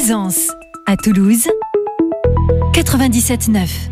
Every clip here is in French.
Plaisance, à Toulouse, 97.9.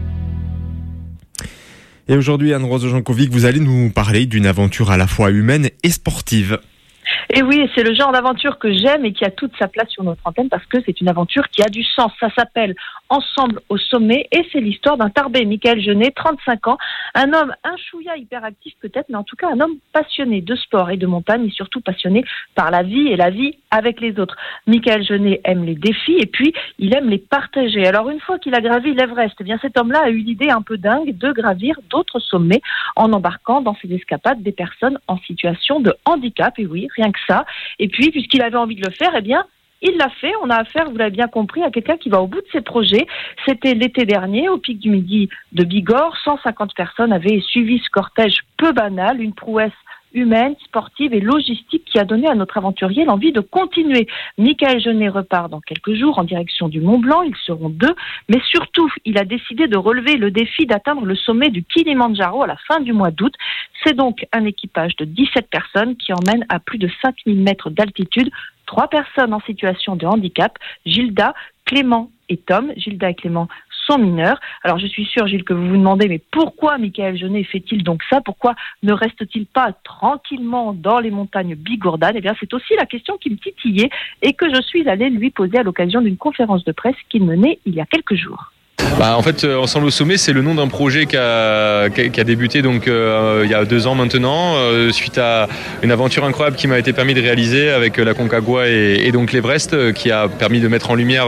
Et aujourd'hui, Anne-Rose Jankovic, vous allez nous parler d'une aventure à la fois humaine et sportive. Et oui, c'est le genre d'aventure que j'aime et qui a toute sa place sur notre antenne parce que c'est une aventure qui a du sens. Ça s'appelle Ensemble au sommet et c'est l'histoire d'un Tarbais, Michael Jeunet, 35 ans, un homme un chouïa hyperactif peut-être, mais en tout cas un homme passionné de sport et de montagne et surtout passionné par la vie et la vie avec les autres. Michael Jeunet aime les défis et puis il aime les partager. Alors une fois qu'il a gravi l'Everest, eh bien cet homme-là a eu l'idée un peu dingue de gravir d'autres sommets en embarquant dans ses escapades des personnes en situation de handicap. Et oui, rien que ça. Et puis, puisqu'il avait envie de le faire, eh bien, il l'a fait. On a affaire, vous l'avez bien compris, à quelqu'un qui va au bout de ses projets. C'était l'été dernier, au Pic du Midi de Bigorre. 150 personnes avaient suivi ce cortège peu banal, une prouesse humaine, sportive et logistique qui a donné à notre aventurier l'envie de continuer. Michael Jeunet repart dans quelques jours en direction du Mont Blanc. Ils seront 2, mais surtout, il a décidé de relever le défi d'atteindre le sommet du Kilimandjaro à la fin du mois d'août. C'est donc un équipage de 17 personnes qui emmène à plus de 5000 mètres d'altitude 3 personnes en situation de handicap, Gilda, Clément et Tom. Gilda et Clément sont mineurs. Alors je suis sûre, Gilles, que vous vous demandez, mais pourquoi Michael Jeunet fait-il donc ça? Pourquoi ne reste-t-il pas tranquillement dans les montagnes bigourdanes? Eh bien, c'est aussi la question qui me titillait et que je suis allée lui poser à l'occasion d'une conférence de presse qu'il menait il y a quelques jours. En fait, Ensemble au sommet, c'est le nom d'un projet qui a débuté donc il y a 2 ans maintenant, suite à une aventure incroyable qui m'a été permis de réaliser avec la Concagua et donc l'Everest, qui a permis de mettre en lumière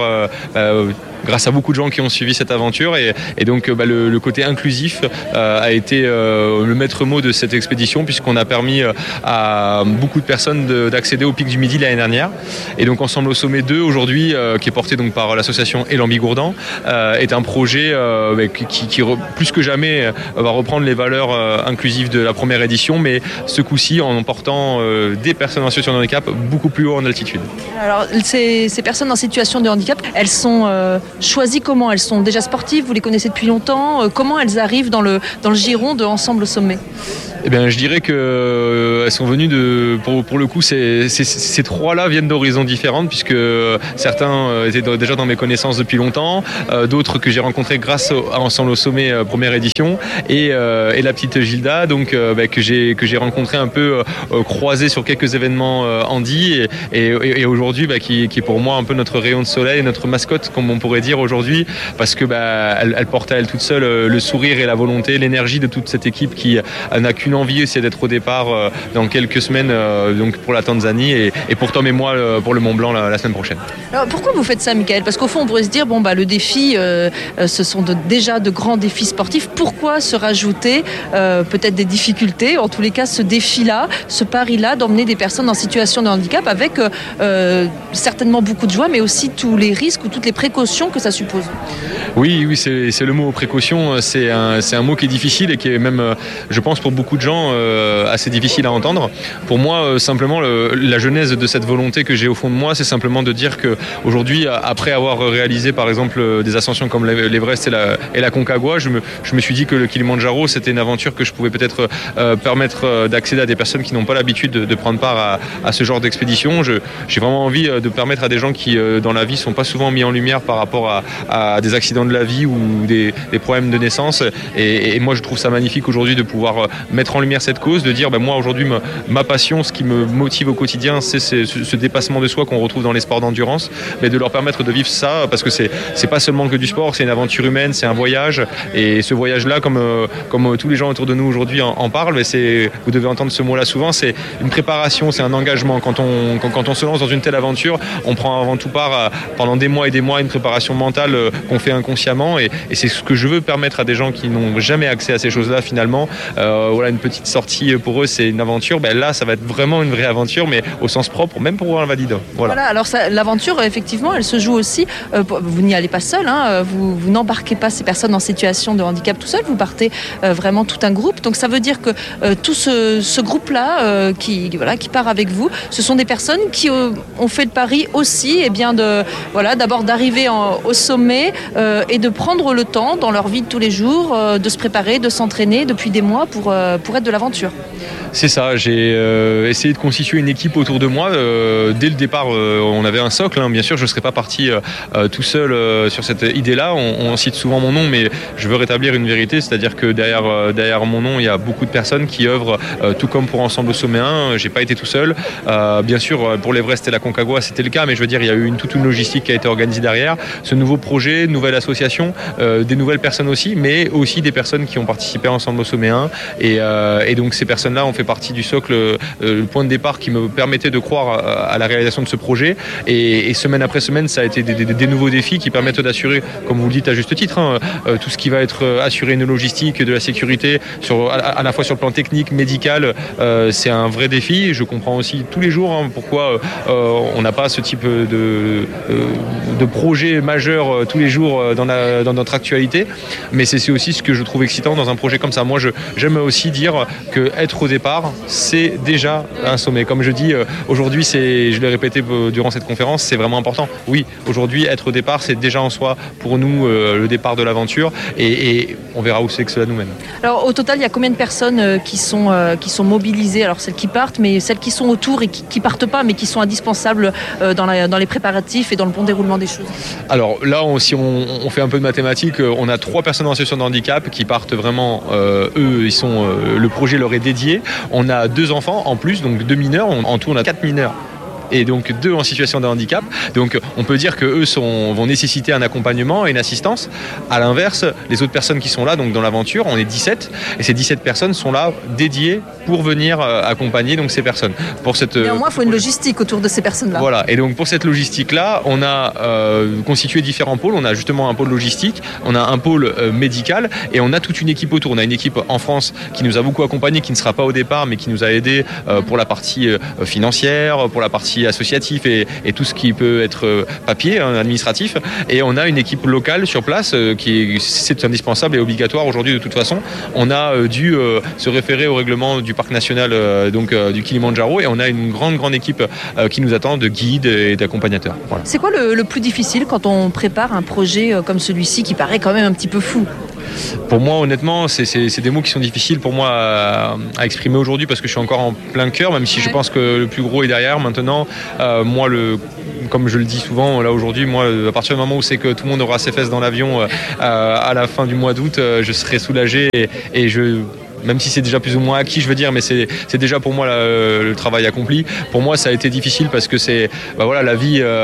grâce à beaucoup de gens qui ont suivi cette aventure et donc le côté inclusif a été le maître mot de cette expédition puisqu'on a permis à beaucoup de personnes d'accéder au Pic du Midi l'année dernière. Et donc Ensemble au sommet 2 aujourd'hui, qui est porté donc par l'association Élan Bigourdan, est un projet qui plus que jamais va reprendre les valeurs inclusives de la première édition, mais ce coup-ci en emportant des personnes en situation de handicap beaucoup plus haut en altitude. Alors ces personnes en situation de handicap, elles sont choisies comment? Elles sont déjà sportives, vous les connaissez depuis longtemps, comment elles arrivent dans le giron de Ensemble au sommet? Eh bien, je dirais que elles sont venues pour le coup, ces 3-là viennent d'horizons différents puisque certains étaient déjà dans mes connaissances depuis longtemps, d'autres que j'ai rencontrés grâce à Ensemble au sommet première édition et la petite Gilda donc que j'ai rencontré un peu croisée sur quelques événements handi et aujourd'hui qui est pour moi un peu notre rayon de soleil, notre mascotte comme on pourrait dire aujourd'hui parce que elle porte à elle toute seule le sourire et la volonté, l'énergie de toute cette équipe qui n'a qu'une envie, c'est d'être au départ dans quelques semaines donc pour la Tanzanie et pour Tom et moi pour le Mont Blanc la semaine prochaine. Alors pourquoi vous faites ça, Michael? Parce qu'au fond on pourrait se dire le défi ce sont déjà de grands défis sportifs. Pourquoi se rajouter peut-être des difficultés, en tous les cas ce défi-là, ce pari-là d'emmener des personnes en situation de handicap avec certainement beaucoup de joie mais aussi tous les risques ou toutes les précautions que ça suppose? Oui, c'est le mot précaution, c'est un mot qui est difficile et qui est même, je pense pour beaucoup de gens, assez difficile à entendre. Pour moi, simplement, la genèse de cette volonté que j'ai au fond de moi, c'est simplement de dire qu'aujourd'hui, après avoir réalisé par exemple des ascensions comme l'Everest et la Concagua, je me suis dit que le Kilimandjaro, c'était une aventure que je pouvais peut-être permettre d'accéder à des personnes qui n'ont pas l'habitude de prendre part à ce genre d'expédition. J'ai vraiment envie de permettre à des gens qui, dans la vie, sont pas souvent mis en lumière par rapport à des accidents de la vie ou des problèmes de naissance. Et moi, je trouve ça magnifique aujourd'hui de pouvoir mettre en lumière cette cause, de dire moi aujourd'hui ma passion, ce qui me motive au quotidien, c'est ce dépassement de soi qu'on retrouve dans les sports d'endurance, mais de leur permettre de vivre ça parce que c'est pas seulement que du sport, c'est une aventure humaine, c'est un voyage et ce voyage-là, comme tous les gens autour de nous aujourd'hui en parlent, mais vous devez entendre ce mot-là souvent, c'est une préparation, c'est un engagement. Quand on se lance dans une telle aventure, on prend avant tout part pendant des mois et des mois à une préparation mentale qu'on fait inconsciemment et c'est ce que je veux permettre à des gens qui n'ont jamais accès à ces choses-là finalement. Une petite sortie pour eux, c'est une aventure. Là, ça va être vraiment une vraie aventure, mais au sens propre, même pour un invalide. Voilà, alors l'aventure, effectivement, elle se joue aussi. Vous n'y allez pas seul, vous n'embarquez pas ces personnes en situation de handicap tout seul, vous partez vraiment tout un groupe. Donc ça veut dire que tout ce groupe-là qui part avec vous, ce sont des personnes qui ont fait le pari aussi d'abord d'arriver au sommet et de prendre le temps dans leur vie de tous les jours de se préparer, de s'entraîner depuis des mois pour pour être de l'aventure. C'est ça, j'ai essayé de constituer une équipe autour de moi. Dès le départ, on avait un socle, hein. Bien sûr, je ne serais pas parti tout seul sur cette idée-là. On cite souvent mon nom, mais je veux rétablir une vérité, c'est-à-dire que derrière mon nom, il y a beaucoup de personnes qui œuvrent, tout comme pour Ensemble au Sommet 1. J'ai pas été tout seul. Bien sûr, pour l'Everest et la Concagua, c'était le cas, mais je veux dire, il y a eu toute une logistique qui a été organisée derrière. Ce nouveau projet, nouvelle association, des nouvelles personnes aussi, mais aussi des personnes qui ont participé à Ensemble au Sommet 1. Et donc, ces personnes-là ont fait partie du socle, le point de départ qui me permettait de croire à la réalisation de ce projet. Et semaine après semaine, ça a été des nouveaux défis qui permettent d'assurer, comme vous le dites à juste titre, hein, tout ce qui va être assurer une logistique, de la sécurité, à la fois sur le plan technique, médical. C'est un vrai défi. Je comprends aussi tous les jours pourquoi on n'a pas ce type de projet majeur tous les jours dans notre actualité. Mais c'est aussi ce que je trouve excitant dans un projet comme ça. Moi, j'aime aussi dire que être au départ, c'est déjà un sommet. Comme je dis, aujourd'hui, je l'ai répété durant cette conférence, c'est vraiment important. Oui, aujourd'hui, être au départ, c'est déjà en soi, pour nous, le départ de l'aventure. Et on verra où c'est que cela nous mène. Alors, au total, il y a combien de personnes qui sont mobilisées? Alors, celles qui partent, mais celles qui sont autour et qui partent pas, mais qui sont indispensables dans les préparatifs et dans le bon déroulement des choses? Alors là, si on fait un peu de mathématiques, on a 3 personnes en situation de handicap qui partent vraiment, eux, le projet leur est dédié. On a 2 enfants en plus, donc 2 mineurs. En tout, on a 4 mineurs. Et donc 2 en situation de handicap. Donc on peut dire qu'eux vont nécessiter un accompagnement et une assistance. À l'inverse, les autres personnes qui sont là, donc dans l'aventure, on est 17, et ces 17 personnes sont là dédiées pour venir accompagner donc ces personnes. Mais au moins, il faut une logistique autour de ces personnes-là. Voilà, et donc pour cette logistique-là, on a constitué différents pôles. On a justement un pôle logistique, on a un pôle médical, et on a toute une équipe autour. On a une équipe en France qui nous a beaucoup accompagnés, qui ne sera pas au départ, mais qui nous a aidés pour la partie financière, pour la partie associatif et tout ce qui peut être papier, administratif. Et on a une équipe locale sur place c'est indispensable et obligatoire aujourd'hui de toute façon. On a dû se référer au règlement du parc national du Kilimandjaro, et on a une grande équipe qui nous attend de guides et d'accompagnateurs. Voilà. C'est quoi le plus difficile quand on prépare un projet comme celui-ci qui paraît quand même un petit peu fou? Pour moi, honnêtement, c'est des mots qui sont difficiles pour moi à exprimer aujourd'hui, parce que je suis encore en plein cœur, même si je pense que le plus gros est derrière maintenant. Moi, comme je le dis souvent, là aujourd'hui, moi, à partir du moment où c'est que tout le monde aura ses fesses dans l'avion à la fin du mois d'août, je serai soulagé et même si c'est déjà plus ou moins acquis, je veux dire, mais c'est déjà pour moi le travail accompli. Pour moi, ça a été difficile parce que la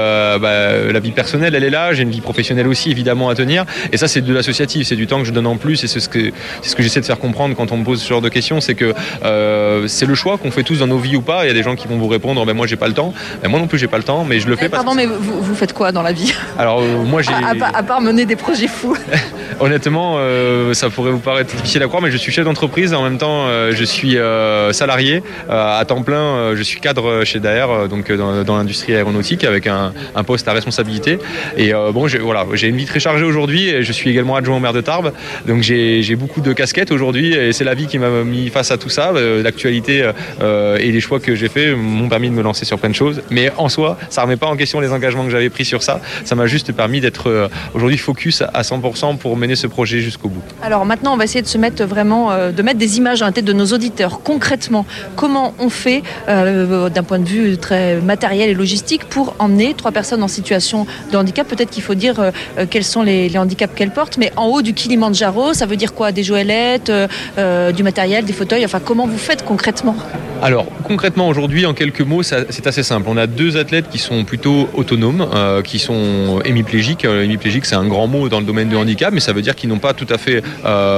vie personnelle, elle est là. J'ai une vie professionnelle aussi, évidemment, à tenir. Et ça, c'est de l'associatif, c'est du temps que je donne en plus, et c'est ce que j'essaie de faire comprendre quand on me pose ce genre de questions, c'est que c'est le choix qu'on fait tous dans nos vies ou pas. Il y a des gens qui vont vous répondre, moi, j'ai pas le temps. Moi non plus, j'ai pas le temps, mais je le fais. Pardon, mais vous faites quoi dans la vie? Alors moi, à part mener des projets fous. Honnêtement, ça pourrait vous paraître difficile à croire, mais je suis chef d'entreprise. En même temps, je suis salarié à temps plein. Je suis cadre chez Daher, donc dans l'industrie aéronautique, avec un poste à responsabilité. Et j'ai une vie très chargée aujourd'hui. Et je suis également adjoint au maire de Tarbes, donc j'ai beaucoup de casquettes aujourd'hui. Et c'est la vie qui m'a mis face à tout ça. L'actualité et les choix que j'ai faits m'ont permis de me lancer sur plein de choses. Mais en soi, ça ne remet pas en question les engagements que j'avais pris sur ça. Ça m'a juste permis d'être aujourd'hui focus à 100% pour mener ce projet jusqu'au bout. Alors maintenant, on va essayer de se mettre vraiment, de mettre des images dans la tête de nos auditeurs. Concrètement, comment on fait d'un point de vue très matériel et logistique pour emmener 3 personnes en situation de handicap? Peut-être qu'il faut dire quels sont les handicaps qu'elles portent, mais en haut du Kilimandjaro, ça veut dire quoi? Des joëlettes, du matériel, des fauteuils, enfin comment vous faites concrètement? Alors concrètement aujourd'hui, en quelques mots, c'est assez simple. On a 2 athlètes qui sont plutôt autonomes, qui sont hémiplégiques. Hémiplégique, c'est un grand mot dans le domaine du handicap, mais ça veut dire qu'ils n'ont pas tout à fait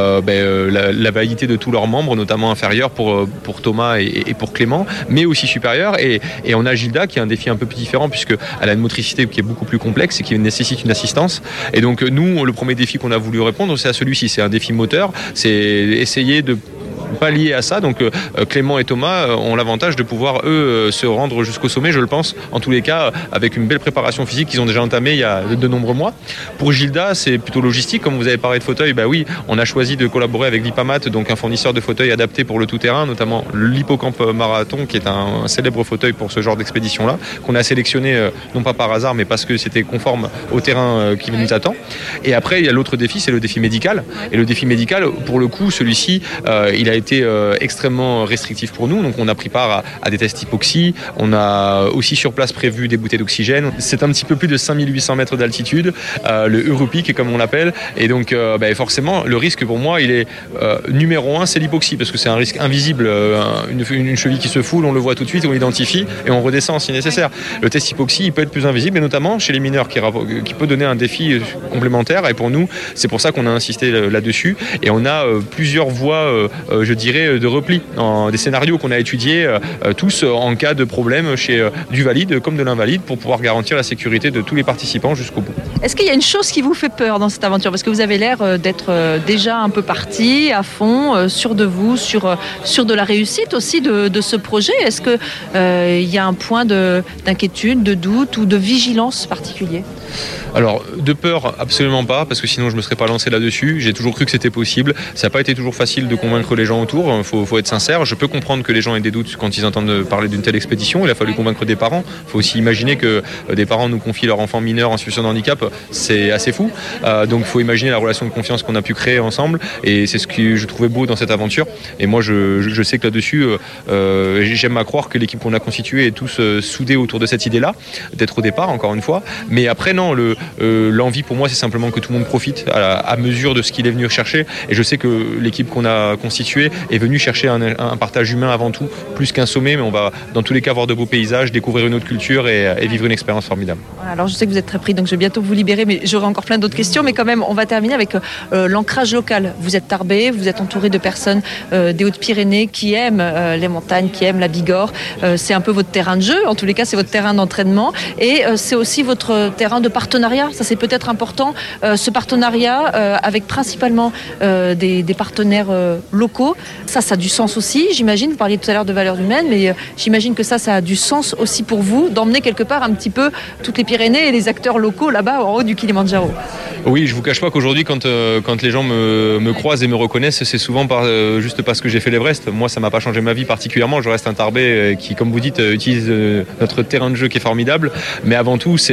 la validité de tous leurs membres, notamment inférieurs pour Thomas et pour Clément, mais aussi supérieurs. Et on a Gilda qui a un défi un peu plus différent, puisqu'elle a une motricité qui est beaucoup plus complexe et qui nécessite une assistance. Et donc nous, le premier défi qu'on a voulu répondre, c'est à celui-ci. C'est un défi moteur, c'est essayer de pallier à ça. Donc Clément et Thomas ont l'avantage de pouvoir se rendre jusqu'au sommet, je le pense, en tous les cas avec une belle préparation physique qu'ils ont déjà entamée il y a de nombreux mois. Pour Gilda, c'est plutôt logistique. Comme vous avez parlé de fauteuil, oui, on a choisi de collaborer avec l'Ipamat, donc un fournisseur de fauteuils adapté pour le tout-terrain, notamment l'Hippocampe Marathon, qui est un célèbre fauteuil pour ce genre d'expédition-là, qu'on a sélectionné non pas par hasard, mais parce que c'était conforme au terrain qui nous attend. Et après, il y a l'autre défi, c'est le défi médical. Et le défi médical, pour le coup, celui-ci, il a été extrêmement restrictif pour nous. Donc on a pris part à des tests hypoxie. On a aussi sur place prévu des bouteilles d'oxygène. C'est un petit peu plus de 5800 mètres d'altitude, le Europeak comme on l'appelle. Et donc forcément, le risque pour moi, il est numéro 1, c'est l'hypoxie, parce que c'est un risque invisible. Une cheville qui se foule, on le voit tout de suite, on l'identifie et on redescend si nécessaire. Le test hypoxie, il peut être plus invisible, et notamment chez les mineurs, qui peut donner un défi complémentaire. Et pour nous, c'est pour ça qu'on a insisté là-dessus. Et on a plusieurs voies, je dirais, de repli, des scénarios qu'on a étudiés tous en cas de problème chez du valide comme de l'invalide, pour pouvoir garantir la sécurité de tous les participants jusqu'au bout. Est-ce qu'il y a une chose qui vous fait peur dans cette aventure ? Parce que vous avez l'air d'être déjà un peu parti, à fond, sûr de vous, sûr de la réussite aussi de ce projet. Est-ce qu'il y a un point d'inquiétude, de doute ou de vigilance particulier ? Alors, de peur, absolument pas, parce que sinon je ne me serais pas lancé là-dessus. J'ai toujours cru que c'était possible. Ça n'a pas été toujours facile de convaincre les gens autour. Faut être sincère. Je peux comprendre que les gens aient des doutes quand ils entendent parler d'une telle expédition. Il a fallu convaincre des parents. Il faut aussi imaginer que des parents nous confient leur enfant mineur en situation de handicap. C'est assez fou. Donc, il faut imaginer la relation de confiance qu'on a pu créer ensemble. Et c'est ce que je trouvais beau dans cette aventure. Et moi, je sais que là-dessus, j'aime à croire que l'équipe qu'on a constituée est tous soudés autour de cette idée-là, d'être au départ, encore une fois. Mais après, non, l'envie pour moi, c'est simplement que tout le monde profite à mesure de ce qu'il est venu chercher. Et je sais que l'équipe qu'on a constituée est venue chercher un partage humain avant tout, plus qu'un sommet, mais on va dans tous les cas voir de beaux paysages, découvrir une autre culture et vivre une expérience formidable. Alors je sais que vous êtes très pris, donc je vais bientôt vous libérer, mais j'aurai encore plein d'autres questions. Mais quand même, on va terminer avec l'ancrage local. Vous êtes Tarbais, vous êtes entouré de personnes des Hautes-Pyrénées qui aiment les montagnes, qui aiment la Bigorre. C'est un peu votre terrain de jeu, en tous les cas c'est votre terrain d'entraînement, et c'est aussi votre terrain de partenariat. Ça c'est peut-être important, ce partenariat avec principalement des partenaires locaux. Ça a du sens aussi, j'imagine. Vous parliez tout à l'heure de valeurs humaines, mais j'imagine que ça a du sens aussi pour vous, d'emmener quelque part un petit peu toutes les Pyrénées et les acteurs locaux là-bas en haut du Kilimandjaro. Oui, je vous cache pas qu'aujourd'hui, quand les gens me croisent et me reconnaissent, c'est souvent juste parce que j'ai fait l'Everest. Moi, ça m'a pas changé ma vie particulièrement. Je reste un Tarbais qui, comme vous dites, utilise notre terrain de jeu qui est formidable. Mais avant tout, ça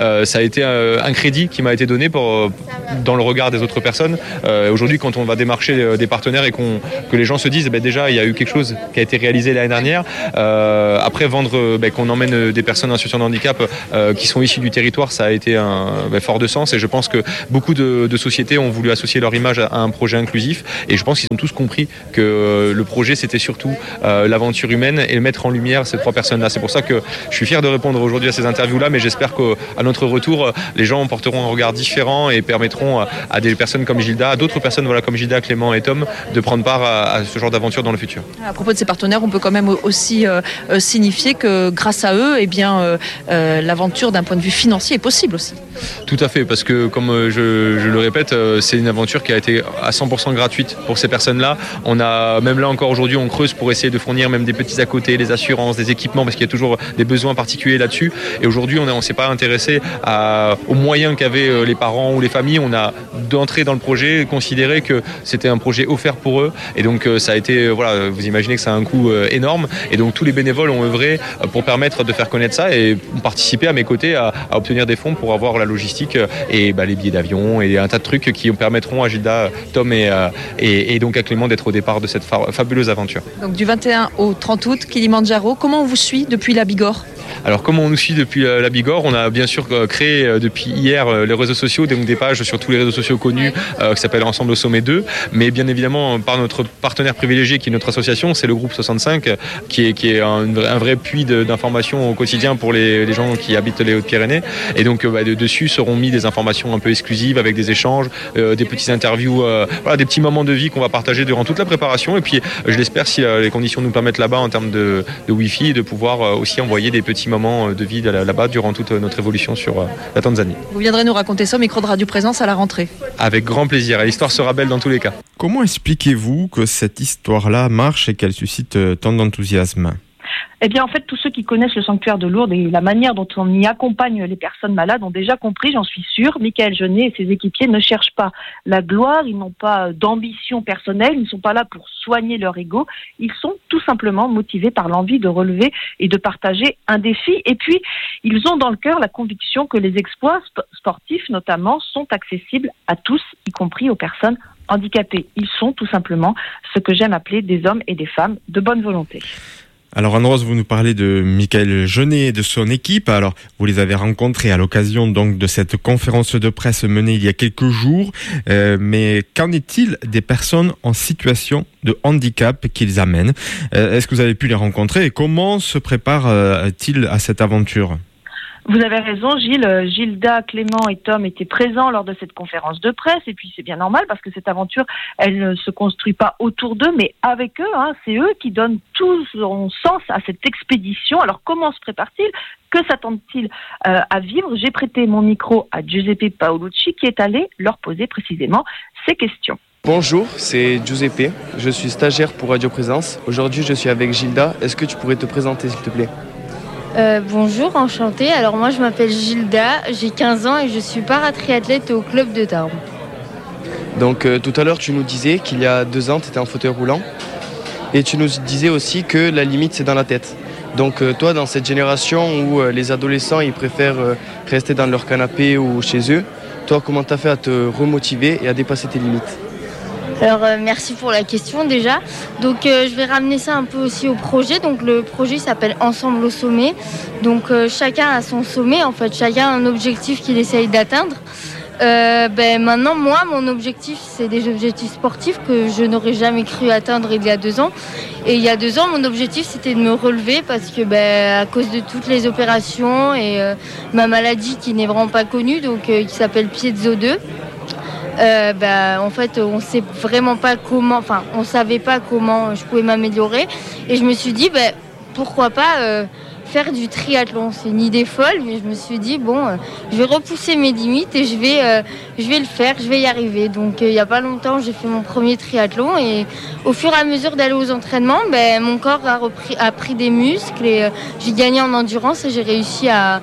a été un crédit qui m'a été donné dans le regard des autres personnes. Aujourd'hui, quand on va démarcher des partenaires et que les gens se disent, déjà, il y a eu quelque chose qui a été réalisé l'année dernière. Après, vendre, qu'on emmène des personnes en situation de handicap qui sont issues du territoire, ça a été fort de sens. Et je pense que beaucoup de sociétés ont voulu associer leur image à un projet inclusif. Et je pense qu'ils ont tous compris que le projet, c'était surtout l'aventure humaine et mettre en lumière ces trois personnes-là. C'est pour ça que je suis fier de répondre aujourd'hui à ces interviews-là, mais j'espère qu'à notre retour, les gens porteront un regard différent et permettront à des personnes comme Gilda, à d'autres personnes comme Gilda, Clément et Tom, de prendre part à ce genre d'aventure dans le futur. À propos de ces partenaires, on peut quand même aussi signifier que grâce à eux, l'aventure d'un point de vue financier est possible aussi. Tout à fait, parce que comme je le répète, c'est une aventure qui a été à 100% gratuite pour ces personnes-là. On a, même là encore aujourd'hui, on creuse pour essayer de fournir même des petits à côté, des assurances, des équipements, parce qu'il y a toujours des besoins particuliers là-dessus. Et aujourd'hui, on ne s'est pas intéressé aux moyens qu'avaient les parents ou les familles. On a d'entrer dans le projet, considéré que c'était un projet offert pour eux. Et donc ça a été, vous imaginez que ça a un coût énorme. Et donc tous les bénévoles ont œuvré pour permettre de faire connaître ça et participer à mes côtés à obtenir des fonds pour avoir la logistique et les billets d'avion et un tas de trucs qui permettront à Gilda, Tom et donc à Clément d'être au départ de cette fabuleuse aventure. Donc du 21 au 30 août, Kilimandjaro, comment on vous suit depuis la Bigorre ? Alors comment on nous suit depuis la Bigorre ? On a bien sûr créé depuis hier les réseaux sociaux, donc des pages sur tous les réseaux sociaux connus qui s'appellent Ensemble au Sommet 2, mais bien évidemment par notre partenaire privilégié qui est notre association, c'est le groupe 65 qui est un vrai puits d'informations au quotidien pour les gens qui habitent les Hautes-Pyrénées, et donc dessus seront mis des informations un peu exclusives avec des échanges, des petites interviews, des petits moments de vie qu'on va partager durant toute la préparation, et puis je l'espère si les conditions nous permettent là-bas en termes de Wi-Fi, de pouvoir aussi envoyer des petits moments de vie là-bas durant toute notre évolution sur la Tanzanie. Vous viendrez nous raconter ça au micro de Radio Présence à la rentrée. Avec grand plaisir, et l'histoire sera belle dans tous les cas. Comment expliquez-vous que cette histoire-là marche et qu'elle suscite tant d'enthousiasme ? Eh bien, en fait, tous ceux qui connaissent le sanctuaire de Lourdes et la manière dont on y accompagne les personnes malades ont déjà compris, j'en suis sûre. Michael Jeunet et ses équipiers ne cherchent pas la gloire, ils n'ont pas d'ambition personnelle, ils ne sont pas là pour soigner leur ego. Ils sont tout simplement motivés par l'envie de relever et de partager un défi. Et puis, ils ont dans le cœur la conviction que les exploits sportifs, notamment, sont accessibles à tous, y compris aux personnes handicapés. Ils sont tout simplement ce que j'aime appeler des hommes et des femmes de bonne volonté. Alors Anne-Rose, vous nous parlez de Michael Jeunet et de son équipe. Alors vous les avez rencontrés à l'occasion donc de cette conférence de presse menée il y a quelques jours. Mais qu'en est-il des personnes en situation de handicap qu'ils amènent ? Est-ce que vous avez pu les rencontrer et comment se prépare-t-il à cette aventure ? Vous avez raison, Gilles. Gilda, Clément et Tom étaient présents lors de cette conférence de presse. Et puis c'est bien normal parce que cette aventure, elle ne se construit pas autour d'eux, mais avec eux. C'est eux qui donnent tout son sens à cette expédition. Alors comment se prépare-t-il ? Que s'attendent-ils à vivre ? J'ai prêté mon micro à Giuseppe Paolucci qui est allé leur poser précisément ces questions. Bonjour, c'est Giuseppe. Je suis stagiaire pour Radio Présence. Aujourd'hui, je suis avec Gilda. Est-ce que tu pourrais te présenter, s'il te plaît ? Bonjour, enchantée. Alors moi je m'appelle Gilda, j'ai 15 ans et je suis paratriathlète au club de Tarbes. Donc tout à l'heure tu nous disais qu'il y a 2 ans tu étais en fauteuil roulant et tu nous disais aussi que la limite c'est dans la tête. Donc toi dans cette génération où les adolescents ils préfèrent rester dans leur canapé ou chez eux, toi comment tu as fait à te remotiver et à dépasser tes limites ? Alors merci pour la question déjà. Donc je vais ramener ça un peu aussi au projet. Donc le projet s'appelle Ensemble au sommet. Donc chacun a son sommet en fait, chacun a un objectif qu'il essaye d'atteindre. Maintenant moi mon objectif c'est des objectifs sportifs que je n'aurais jamais cru atteindre il y a 2 ans. Et il y a 2 ans mon objectif c'était de me relever parce que à cause de toutes les opérations et ma maladie qui n'est vraiment pas connue, donc qui s'appelle Piezo 2. En fait on sait vraiment pas comment, on savait pas comment je pouvais m'améliorer et je me suis dit pourquoi pas faire du triathlon. C'est une idée folle mais je me suis dit je vais repousser mes limites et je vais le faire, je vais y arriver. Donc il y a pas longtemps j'ai fait mon premier triathlon et au fur et à mesure d'aller aux entraînements mon corps a pris des muscles et j'ai gagné en endurance et j'ai réussi à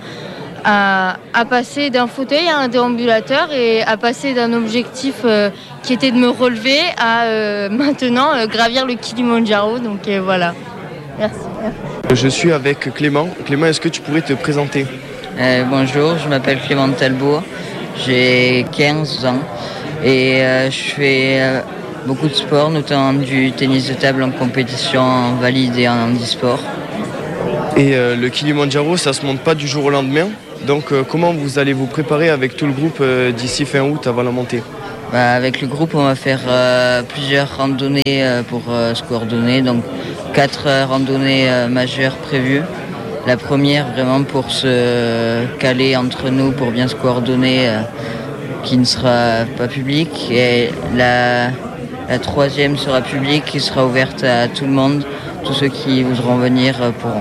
passer d'un fauteuil à un déambulateur et à passer d'un objectif qui était de me relever à maintenant gravir le Kilimandjaro. Donc voilà. Merci. Je suis avec Clément. Clément, est-ce que tu pourrais te présenter ? Bonjour, je m'appelle Clément Talbot, j'ai 15 ans et je fais beaucoup de sport, notamment du tennis de table en compétition en valide et en handisport. Et le Kilimandjaro, ça se monte pas du jour au lendemain. Donc comment vous allez vous préparer avec tout le groupe d'ici fin août avant la montée ? Avec le groupe, on va faire plusieurs randonnées pour se coordonner. Donc 4 randonnées majeures prévues. La première vraiment pour se caler entre nous, pour bien se coordonner, qui ne sera pas publique. Et la troisième sera publique, qui sera ouverte à tout le monde. Tous ceux qui voudront venir pourront.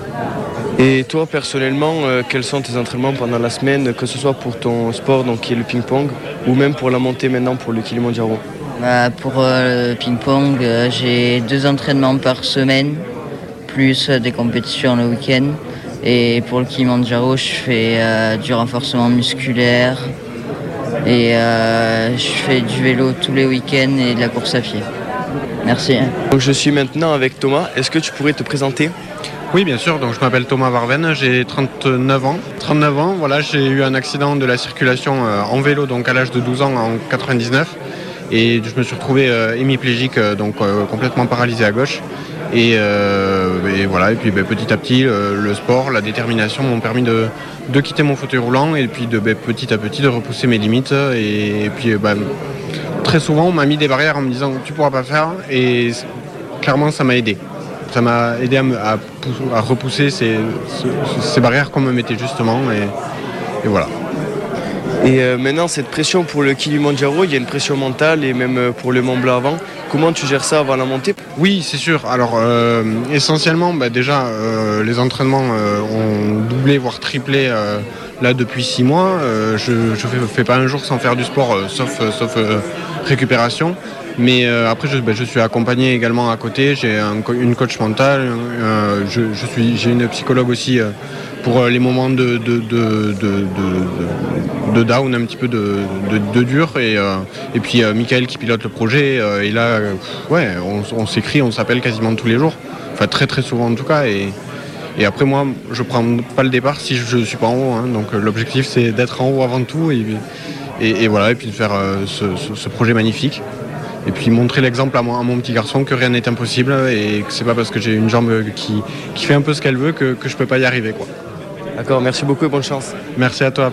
Et toi, personnellement, quels sont tes entraînements pendant la semaine, que ce soit pour ton sport, donc qui est le ping-pong, ou même pour la montée maintenant pour le Kilimandjaro ? Pour le ping-pong, j'ai 2 entraînements par semaine, plus des compétitions le week-end. Et pour le Kilimandjaro, je fais du renforcement musculaire et je fais du vélo tous les week-ends et de la course à pied. Merci. Donc je suis maintenant avec Thomas. Est-ce que tu pourrais te présenter ? Oui, bien sûr. Donc, je m'appelle Thomas Varven, j'ai 39 ans. 39 ans, voilà, j'ai eu un accident de la circulation en vélo donc à l'âge de 12 ans en 99. Et je me suis retrouvé hémiplégique, donc complètement paralysé à gauche. Et voilà, et puis petit à petit, le sport, la détermination m'ont permis de quitter mon fauteuil roulant et puis petit à petit de repousser mes limites. Et puis très souvent, on m'a mis des barrières en me disant « tu pourras pas faire » et clairement, ça m'a aidé. Ça m'a aidé à repousser ces barrières qu'on me mettait justement et voilà. Et maintenant, cette pression pour le Kilimandjaro, il y a une pression mentale et même pour le Mont Blanc avant. Comment tu gères ça avant la montée ? Oui, c'est sûr. Alors, essentiellement, déjà, les entraînements ont doublé, voire triplé là depuis 6 mois. Je ne fais pas un jour sans faire du sport, sauf récupération. Mais après, je suis accompagné également à côté. J'ai une coach mentale. J'ai une psychologue aussi pour les moments de down, un petit peu de dur. Et puis Michael qui pilote le projet. Et là, on s'écrit, on s'appelle quasiment tous les jours. Enfin, très très souvent en tout cas. Et après, moi, je prends pas le départ si je ne suis pas en haut. Hein. Donc l'objectif, c'est d'être en haut avant tout. Et voilà, et puis de faire ce projet magnifique. Et puis montrer l'exemple à mon petit garçon que rien n'est impossible et que c'est pas parce que j'ai une jambe qui fait un peu ce qu'elle veut que je peux pas y arriver, quoi. D'accord, merci beaucoup et bonne chance. Merci à toi.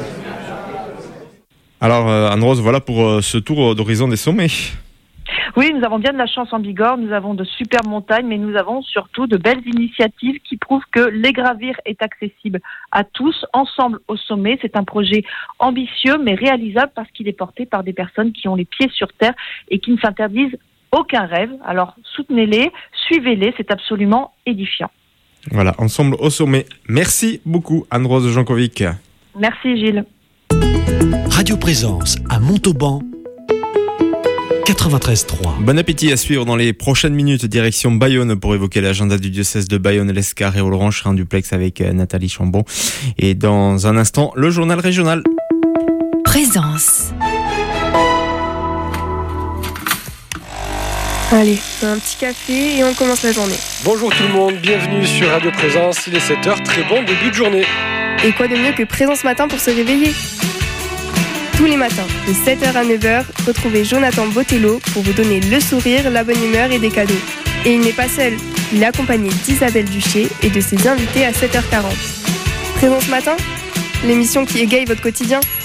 Alors, Anne-Rose, voilà pour ce tour d'horizon des sommets. Oui, nous avons bien de la chance en Bigorre, nous avons de superbes montagnes, mais nous avons surtout de belles initiatives qui prouvent que les gravir est accessible à tous. Ensemble au sommet, c'est un projet ambitieux mais réalisable parce qu'il est porté par des personnes qui ont les pieds sur terre et qui ne s'interdisent aucun rêve. Alors soutenez-les, suivez-les, c'est absolument édifiant. Voilà, ensemble au sommet. Merci beaucoup Anne-Rose Jankovic. Merci Gilles. Radio Présence à Montauban 93.3. Bon appétit à suivre dans les prochaines minutes, direction Bayonne pour évoquer l'agenda du diocèse de Bayonne, l'Escar et Oloron. Je serai en duplex avec Nathalie Chambon. Et dans un instant, le journal régional. Présence. Allez, un petit café et on commence la journée. Bonjour tout le monde, bienvenue sur Radio Présence, il est 7h, très bon début de journée. Et quoi de mieux que Présence Matin pour se réveiller ? Tous les matins, de 7h à 9h, retrouvez Jonathan Botello pour vous donner le sourire, la bonne humeur et des cadeaux. Et il n'est pas seul, il est accompagné d'Isabelle Duché et de ses invités à 7h40. Présence Matin, l'émission qui égaye votre quotidien.